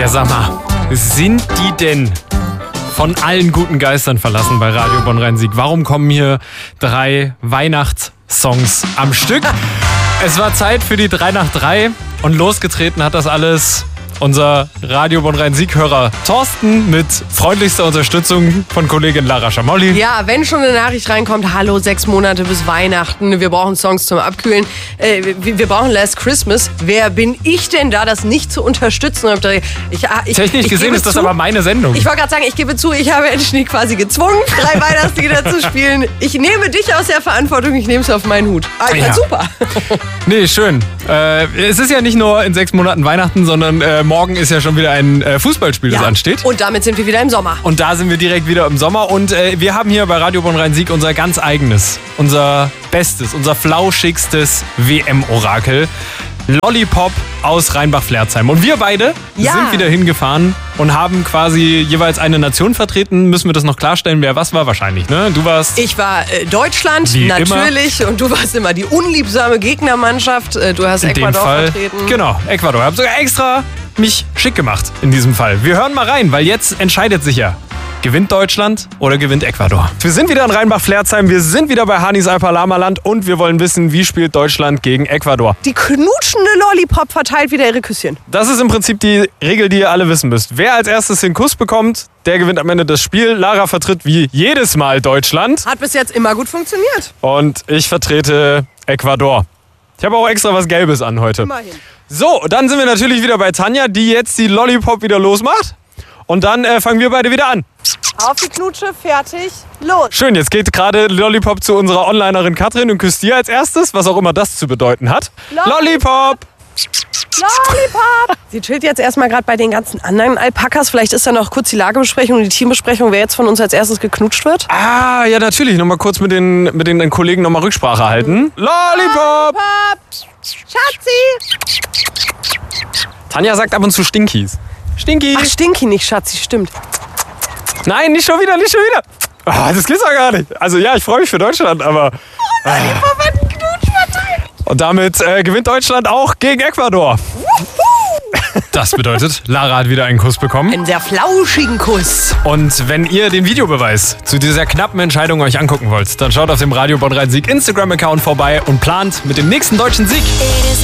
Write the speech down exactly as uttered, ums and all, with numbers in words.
Ja, sag mal, sind die denn von allen guten Geistern verlassen bei Radio Bonn-Rhein-Sieg? Warum kommen hier drei Weihnachtssongs am Stück? Es war Zeit für die drei nach drei und losgetreten hat das alles unser Radio Bonn-Rhein-Sieg-Hörer Thorsten mit freundlichster Unterstützung von Kollegin Lara Schamolli. Ja, wenn schon eine Nachricht reinkommt, hallo, sechs Monate bis Weihnachten, wir brauchen Songs zum Abkühlen, äh, wir, wir brauchen Last Christmas. Wer bin ich denn da, das nicht zu unterstützen? Ich, ich, Technisch ich gesehen ist das zu, aber meine Sendung. Ich wollte gerade sagen, ich gebe zu, ich habe Anthony quasi gezwungen, drei Weihnachtslieder zu spielen. Ich nehme dich aus der Verantwortung, ich nehme es auf meinen Hut. Ah, ja. Super. Nee, schön. Äh, es ist ja nicht nur in sechs Monaten Weihnachten, sondern äh, morgen ist ja schon wieder ein äh, Fußballspiel, das ja. ansteht. Und damit sind wir wieder im Sommer. Und da sind wir direkt wieder im Sommer. Und äh, wir haben hier bei Radio Bonn-Rhein-Sieg unser ganz eigenes, unser bestes, unser flauschigstes W M-Orakel. Lollipop aus Rheinbach-Flerzheim. Und wir beide ja. sind wieder hingefahren und haben quasi jeweils eine Nation vertreten. Müssen wir das noch klarstellen, wer was war wahrscheinlich, ne? Du warst... Ich war äh, Deutschland, Wie natürlich. Immer. Und du warst immer die unliebsame Gegnermannschaft. Äh, du hast in Ecuador dem Fall, vertreten. Genau, Ecuador. Ich habe sogar extra mich schick gemacht in diesem Fall. Wir hören mal rein, weil jetzt entscheidet sich ja. Gewinnt Deutschland oder gewinnt Ecuador? Wir sind wieder in Rheinbach-Flerzheim, wir sind wieder bei Hannis Alpalama-Land und wir wollen wissen, wie spielt Deutschland gegen Ecuador? Die knutschende Lollipop verteilt wieder ihre Küsschen. Das ist im Prinzip die Regel, die ihr alle wissen müsst. Wer als erstes den Kuss bekommt, der gewinnt am Ende das Spiel. Lara vertritt wie jedes Mal Deutschland. Hat bis jetzt immer gut funktioniert. Und ich vertrete Ecuador. Ich habe auch extra was Gelbes an heute. Immerhin. So, dann sind wir natürlich wieder bei Tanja, die jetzt die Lollipop wieder losmacht. Und dann äh, fangen wir beide wieder an. Auf die Knutsche, fertig, los. Schön, jetzt geht gerade Lollipop zu unserer Onlinerin Katrin und küsst dir als erstes, was auch immer das zu bedeuten hat. Lollipop! Lollipop! Sie chillt jetzt erstmal gerade bei den ganzen anderen Alpakas. Vielleicht ist da noch kurz die Lagebesprechung und die Teambesprechung, wer jetzt von uns als erstes geknutscht wird. Ah, ja natürlich. Nochmal kurz mit den, mit den Kollegen nochmal Rücksprache halten. Lollipop! Lollipop! Schatzi! Tanja sagt ab und zu Stinkies. Stinky! Ach, Stinky nicht, Schatzi, stimmt. Nein, nicht schon wieder, nicht schon wieder. Oh, das geht's doch gar nicht. Also ja, ich freue mich für Deutschland, aber... Oh, Lollipop hat einen Knutsch verteilt. Und damit äh, gewinnt Deutschland auch gegen Ecuador. Das bedeutet, Lara hat wieder einen Kuss bekommen. Einen sehr flauschigen Kuss. Und wenn ihr den Videobeweis zu dieser knappen Entscheidung euch angucken wollt, dann schaut auf dem Radio Bonn-Rhein-Sieg Instagram-Account vorbei und plant mit dem nächsten deutschen Sieg.